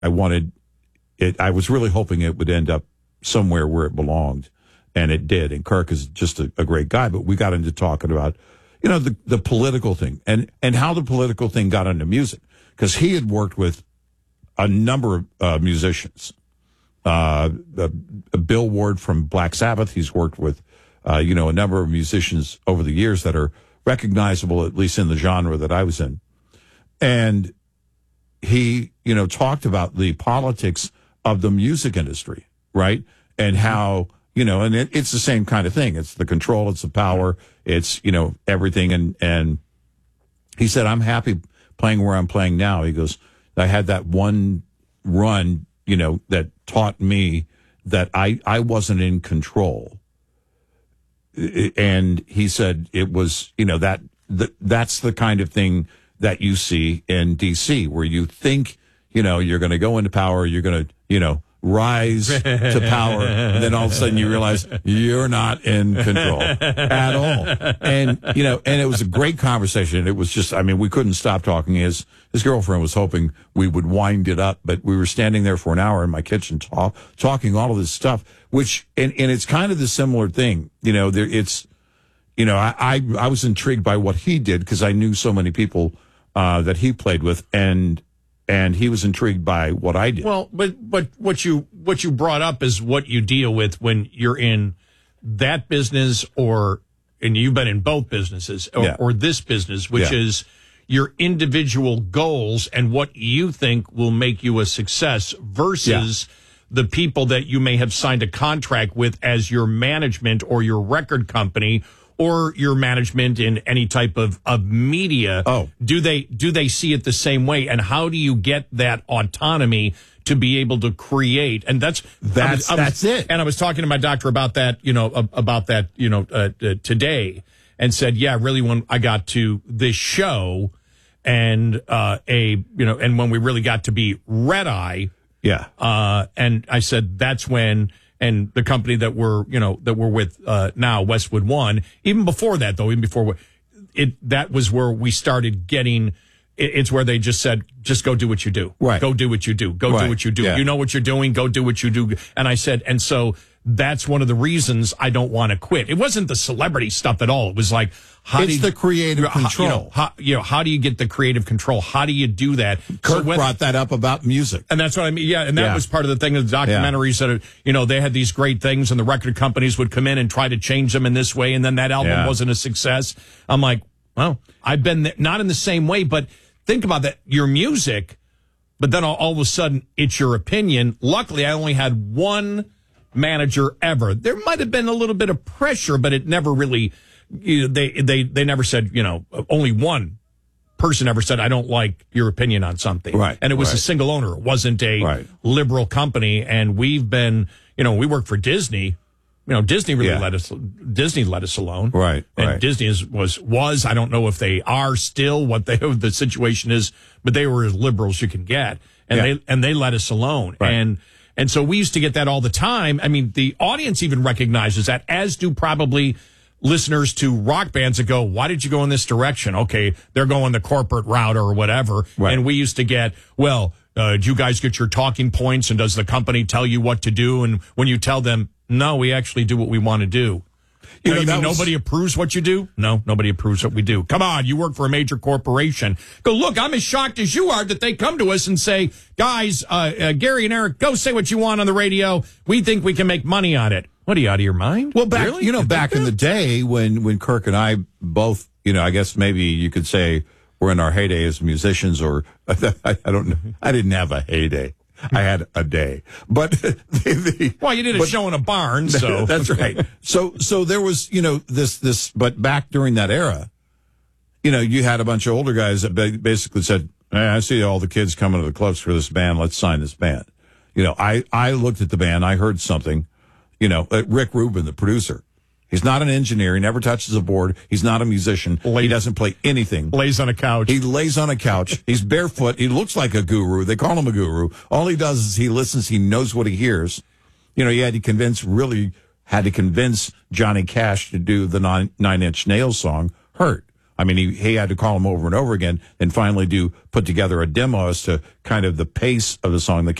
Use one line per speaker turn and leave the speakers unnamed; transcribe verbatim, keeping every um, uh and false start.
I wanted it. I was really hoping it would end up somewhere where it belonged, and it did. And Kirk is just a, a great guy. But we got into talking about, you know, the the political thing and and how the political thing got into music, because he had worked with a number of uh, musicians. Uh, uh, Bill Ward from Black Sabbath. He's worked with, uh, you know, a number of musicians over the years that are recognizable, at least in the genre that I was in. And he, you know, talked about the politics of the music industry, right? And how, you know, and it, it's the same kind of thing. It's the control, it's the power, it's, you know, everything. And, and he said, I'm happy playing where I'm playing now. He goes, I had that one run, you know, that taught me that I, I wasn't in control. And he said it was, you know, that, that that's the kind of thing that you see in D C, where you think, you know, you're going to go into power, you're going to, you know, rise to power, and then all of a sudden you realize you're not in control at all. And, you know, and it was a great conversation. It was just, I mean, we couldn't stop talking. His, his girlfriend was hoping we would wind it up, but we were standing there for an hour in my kitchen talk, talking all of this stuff, which, and, and it's kind of the similar thing, you know, there, it's, you know, I, I, I was intrigued by what he did because I knew so many people, uh, that he played with, and, And he was intrigued by what I did.
Well, but but what you what you brought up is what you deal with when you're in that business, or and you've been in both businesses, or,
yeah.
or this business, which
yeah.
is your individual goals and what you think will make you a success versus yeah. the people that you may have signed a contract with as your management or your record company, or your management in any type of, of media.
Oh.
Do they do they see it the same way? And how do you get that autonomy to be able to create? And that's
that's
I was, I was,
that's it.
And I was talking to my doctor about that, you know, about that, you know, uh, uh, today, and said, yeah, really, when I got to this show, and uh, a you know, and when we really got to be Red Eye,
yeah,
uh, and I said that's when. And the company that we're, you know, that we're with uh, now, Westwood One. Even before that, though, even before it, that was where we started getting. It, it's where they just said, "Just go do what you do.
Right.
Go do what you do. Go
right.
do what you do.
Yeah.
You know what you're doing. Go do what you do." And I said, and so that's one of the reasons I don't want to quit. It wasn't the celebrity stuff at all. It was like, how
it's
do you,
the creative
how,
control.
You know, how, you know, how do you get the creative control? How do you do that?
Kirk
so when,
brought that up about music.
And that's what I mean. Yeah. And that
yeah.
was part of the thing of the documentaries, yeah. that, you know, they had these great things and the record companies would come in and try to change them in this way. And then that album
yeah.
wasn't a success. I'm like, well, I've been th- not in the same way, but think about that. Your music, but then all, all of a sudden it's your opinion. Luckily, I only had one manager ever. There might have been a little bit of pressure, but it never really, you know, they, they, they never said, you know, only one person ever said, I don't like your opinion on something.
Right.
And it was
right.
a single owner. It wasn't a
right.
liberal company. And we've been, you know, we work for Disney. You know, Disney really
yeah.
let us, Disney let us alone.
Right.
And
right.
Disney is, was, was, I don't know if they are still what they, the situation is, but they were as liberal as you can get. And
yeah.
they, and they let us alone.
Right.
And, and so we used to get that all the time. I mean, the audience even recognizes that, as do probably listeners to rock bands that go, why did you go in this direction? Okay, they're going the corporate route or whatever.
Right.
And we used to get, well, uh, do you guys get your talking points, and does the company tell you what to do? And when you tell them, no, we actually do what we want to do. You, you know, you mean was... nobody approves what you do? No, nobody approves what we do. Come on, you work for a major corporation. Go, look, I'm as shocked as you are that they come to us and say, guys, uh, uh, Gary and Eric, go say what you want on the radio. We think we can make money on it. What, are you out of your mind?
Well, back,
really?
you know,
you
back in the day when, when Kirk and I both, you know, I guess maybe you could say we're in our heyday as musicians, or I, I don't know. I didn't have a heyday. I had a day, but the, the,
well, you did a
but,
show in a barn, so
that's right. So, so there was, you know, this, this, but back during that era, you know, you had a bunch of older guys that basically said, hey, I see all the kids coming to the clubs for this band. Let's sign this band. You know, I, I looked at the band. I heard something, you know, uh, Rick Rubin, the producer. He's not an engineer. He never touches a board. He's not a musician. He doesn't play anything.
Lays on a couch.
He lays on a couch. He's barefoot. He looks like a guru. They call him a guru. All he does is he listens. He knows what he hears. You know, he had to convince, really had to convince Johnny Cash to do the nine, nine Inch Nails song, Hurt. I mean, he, he had to call him over and over again and finally do put together a demo as to kind of the pace of the song. The